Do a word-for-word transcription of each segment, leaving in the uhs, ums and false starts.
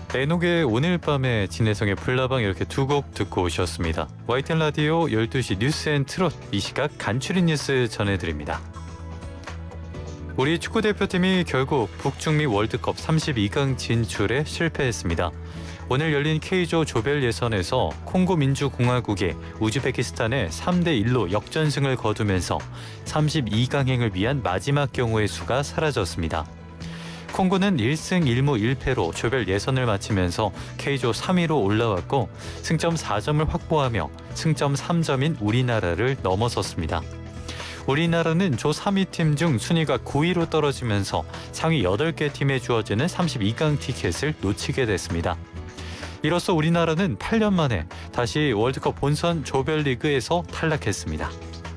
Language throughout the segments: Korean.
에녹의 오늘 밤에 진혜성의 불나방 이렇게 두 곡 듣고 오셨습니다. 와이티엔 라디오 열두 시 뉴스 앤 트롯, 이 시각 간추린 뉴스 전해드립니다. 우리 축구대표팀이 결국 북중미 월드컵 삼십이 강 진출에 실패했습니다. 오늘 열린 K조 조별 예선에서 콩고 민주공화국이 우즈베키스탄에 삼 대 일로 역전승을 거두면서 삼십이 강행을 위한 마지막 경우의 수가 사라졌습니다. 콩고는 일 승 일 무 일 패로 조별 예선을 마치면서 K조 삼 위로 올라왔고 승점 사 점을 확보하며 승점 삼 점인 우리나라를 넘어섰습니다. 우리나라는 조 삼 위 팀 중 순위가 구 위로 떨어지면서 상위 여덟 개 팀에 주어지는 삼십이 강 티켓을 놓치게 됐습니다. 이로써 우리나라는 팔 년 만에 다시 월드컵 본선 조별리그에서 탈락했습니다.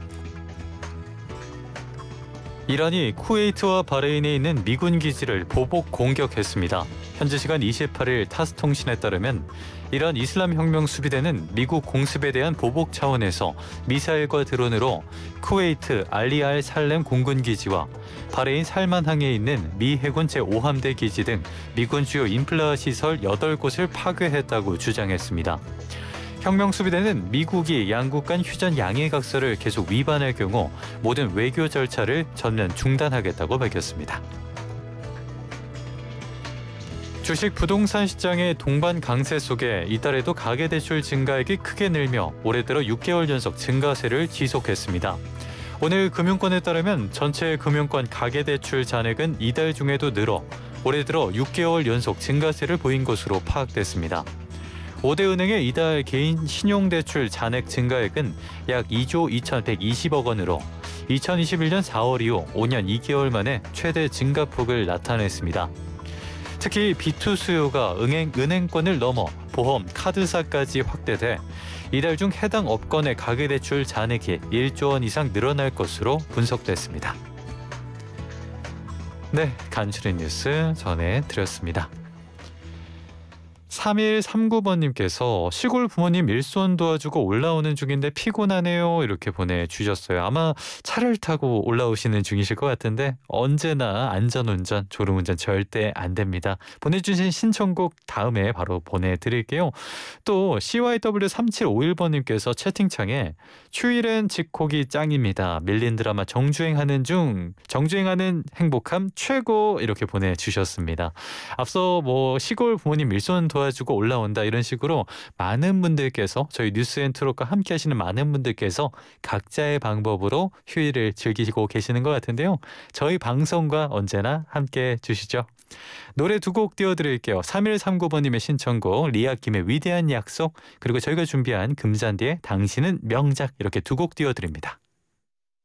이란이 쿠웨이트와 바레인에 있는 미군 기지를 보복 공격했습니다. 현지 시간 이십팔 일 타스 통신에 따르면 이란 이슬람혁명 수비대는 미국 공습에 대한 보복 차원에서 미사일과 드론으로 쿠웨이트 알리 알 살렘 공군 기지와 바레인 살만항에 있는 미 해군 제오 함대 기지 등 미군 주요 인플라 시설 여덟 곳을 파괴했다고 주장했습니다. 혁명수비대는 미국이 양국 간 휴전 양해각서를 계속 위반할 경우 모든 외교 절차를 전면 중단하겠다고 밝혔습니다. 주식 부동산 시장의 동반 강세 속에 이달에도 가계대출 증가액이 크게 늘며 올해 들어 육 개월 연속 증가세를 지속했습니다. 오늘 금융권에 따르면 전체 금융권 가계대출 잔액은 이달 중에도 늘어 올해 들어 육 개월 연속 증가세를 보인 것으로 파악됐습니다. 오 대 은행의 이달 개인 신용대출 잔액 증가액은 약 이조 이천백이십억 원으로 이천이십일 년 사월 이후 오 년 이 개월 만에 최대 증가폭을 나타냈습니다. 특히 비 투 수요가 은행, 은행권을 넘어 보험, 카드사까지 확대돼 이달 중 해당 업권의 가계대출 잔액이 일조 원 이상 늘어날 것으로 분석됐습니다. 네, 간추린 뉴스 전해드렸습니다. 삼일삼구 번님께서 시골 부모님 일손 도와주고 올라오는 중인데 피곤하네요 이렇게 보내주셨어요. 아마 차를 타고 올라오시는 중이실 것 같은데 언제나 안전운전, 졸음운전 절대 안 됩니다. 보내주신 신청곡 다음에 바로 보내드릴게요. 또 씨와이더블유 삼칠오일 번님께서 채팅창에 휴일엔 집콕이 짱입니다. 밀린 드라마 정주행하는 중 정주행하는 행복함 최고 이렇게 보내주셨습니다. 앞서 뭐 시골 부모님 일손 도와 도와주고 올라온다 이런 식으로 많은 분들께서 저희 뉴스앤트롯과 함께 하시는 많은 분들께서 각자의 방법으로 휴일을 즐기고 계시는 것 같은데요. 저희 방송과 언제나 함께 해주시죠. 노래 두 곡 띄워드릴게요. 삼일삼구 번님의 신청곡 리아킴의 위대한 약속 그리고 저희가 준비한 금잔디의 당신은 명작 이렇게 두 곡 띄워드립니다.